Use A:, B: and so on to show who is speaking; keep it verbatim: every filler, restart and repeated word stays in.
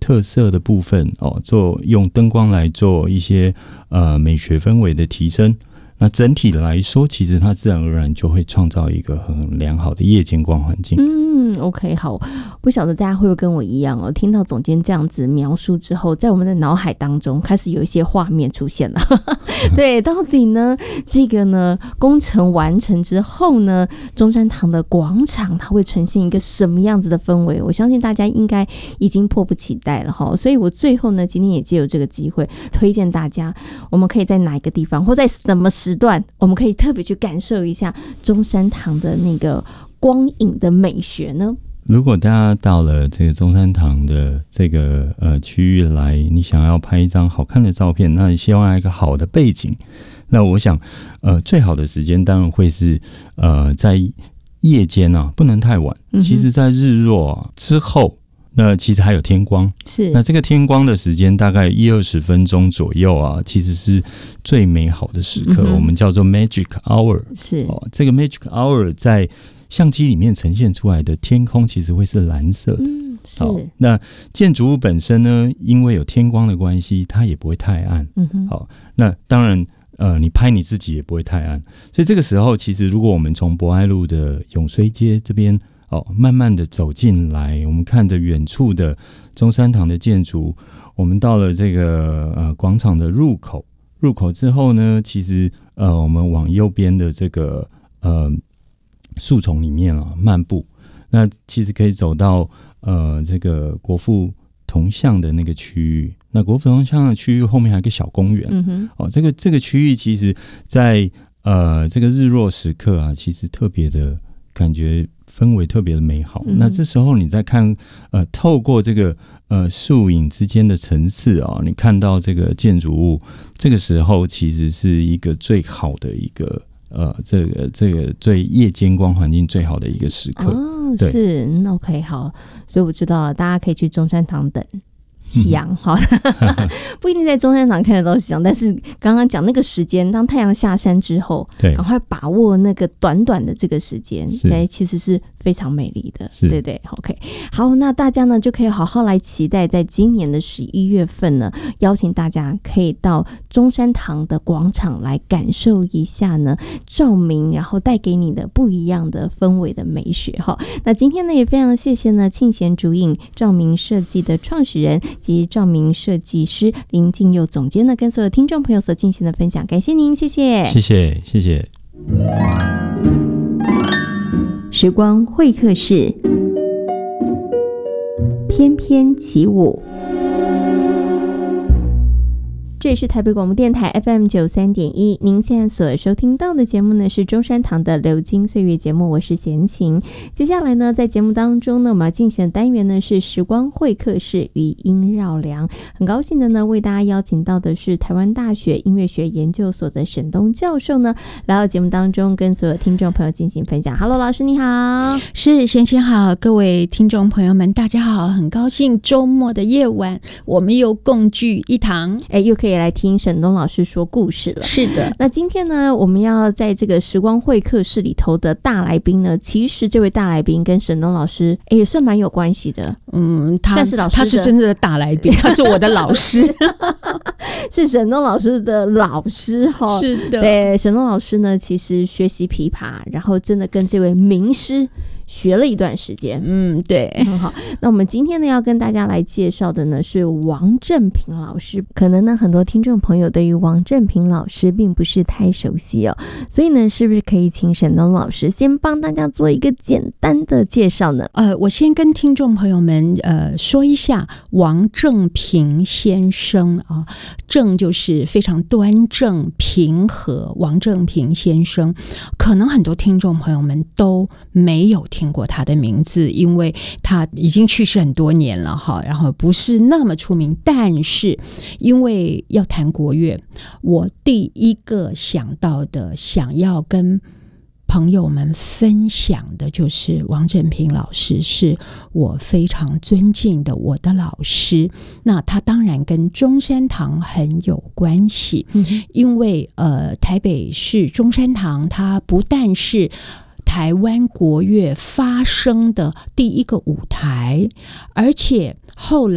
A: 特色的部分哦，做用灯光来做一些呃美学氛围的提升。那整体来说，其实它自然而然就会创造一个很良好的夜间光环境。
B: 嗯 OK 好，不晓得大家会不会跟我一样哦，听到总监这样子描述之后，在我们的脑海当中开始有一些画面出现了对，到底呢这个呢工程完成之后呢，中山堂的广场它会呈现一个什么样子的氛围，我相信大家应该已经迫不及待了齁。所以我最后呢今天也借由这个机会推荐大家，我们可以在哪一个地方或在什么时段，我们可以特别去感受一下中山堂的那个光影的美学呢？
A: 如果大家到了这个中山堂的这个呃区域来，你想要拍一张好看的照片，那你希望有一个好的背景，那我想呃最好的时间当然会是呃在夜间啊，不能太晚。嗯、其实在日落、啊、之后，那其实还有天光，
B: 是
A: 那这个天光的时间大概一二十分钟左右啊，其实是最美好的时刻，嗯、我们叫做 magic hour。
B: 是、
A: 哦、这个 magic hour 在相机里面呈现出来的天空其实会是蓝色的。
B: 嗯，是。
A: 好，那建筑物本身呢，因为有天光的关系，它也不会太暗。
B: 嗯哼。
A: 好，那当然。呃，你拍你自己也不会太暗，所以这个时候，其实如果我们从博爱路的永绥街这边哦，慢慢的走进来，我们看着远处的中山堂的建筑，我们到了这个呃广场的入口，入口之后呢，其实呃我们往右边的这个呃树丛里面啊漫步，那其实可以走到呃这个国父铜像的那个区域。那国父铜像的区域后面还有一个小公园，嗯哼，哦，这个这个区域其实在呃这个日落时刻啊，其实特别的感觉氛围特别的美好。嗯、那这时候你再看呃透过这个呃树影之间的层次啊，你看到这个建筑物，这个时候其实是一个最好的一个呃这个这个最夜间光环境最好的一个时刻。
B: 哦，是，那 OK 好，所以我知道了，大家可以去中山堂等。夕阳哈，不一定在中山堂看得到夕阳，但是刚刚讲那个时间，当太阳下山之后，赶快把握那个短短的这个时间，在其实是非常美丽的，对不对 ？OK， 好，那大家呢就可以好好来期待，在今年的十一月份呢，邀请大家可以到中山堂的广场来感受一下呢照明，然后带给你的不一样的氛围的美学哈。那今天呢也非常谢谢呢庆贤竹影照明设计的创始人及照明设计师林敬佑总监呢，跟所有听众朋友所进行的分享，感谢您，谢谢，
A: 谢谢，谢谢。
B: 时光会客室，翩翩起舞。这里是台北广播电台 F M 九十三点一， 您现在所收听到的节目呢是中山堂的流金岁月节目，我是贤琴。接下来呢在节目当中呢我们要进行的单元呢是时光会客室余音绕梁，很高兴的呢为大家邀请到的是台湾大学音乐学研究所的沈东教授呢来到节目当中跟所有听众朋友进行分享。 Hello 老师你好。
C: 是，贤琴好，各位听众朋友们大家好，很高兴周末的夜晚我们又共聚一堂，
B: 哎，又可以可以来听沈东老师说故事了。
C: 是的，
B: 那今天呢我们要在这个时光会客室里头的大来宾呢，其实这位大来宾跟沈东老师也算蛮有关系的。
C: 嗯，他
B: 算是老师的，
C: 他是真正的大来宾，他是我的老师
B: 是沈东老师的老师。
C: 是的，
B: 对，沈东老师呢其实学习琵琶，然后真的跟这位名师学了一段时间。
C: 嗯，对，
B: 很好。那我们今天呢要跟大家来介绍的呢是王正平老师。可能呢很多听众朋友对于王正平老师并不是太熟悉哦，所以呢是不是可以请沈东老师先帮大家做一个简单的介绍呢？
C: 呃，我先跟听众朋友们呃说一下王正平先生啊，正就是非常端正平和，王正平先生可能很多听众朋友们都没有听过他的名字，因为他已经去世很多年了哈，然后不是那么出名。但是因为要谈国乐，我第一个想到的想要跟朋友们分享的就是王正平老师，是我非常尊敬的我的老师。那他当然跟中山堂很有关系，嗯、因为呃台北市中山堂它不但是台湾国乐发声的第一个舞台，而且后来